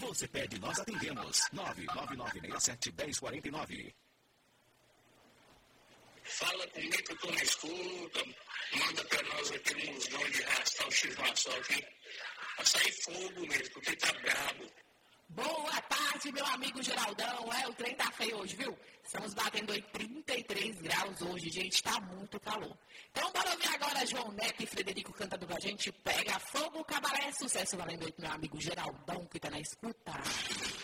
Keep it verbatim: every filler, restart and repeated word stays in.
Você pede, nós atendemos. nove nove nove seis sete, um zero quatro nove. Fala comigo que eu tô na escuta. Manda pra nós aqui um musgão de arrastar o chifraçol aqui. Pra sair fogo mesmo, porque tá brabo. Boa tarde, meu amigo Geraldão. É, o trem tá feio hoje, viu? Estamos batendo em trinta e três graus hoje, gente. Tá muito calor. Então, bora ouvir agora João Neto e Frederico cantando pra gente. Pega fogo, cabaré, sucesso valendo aí pro meu amigo Geraldão, que tá na escuta.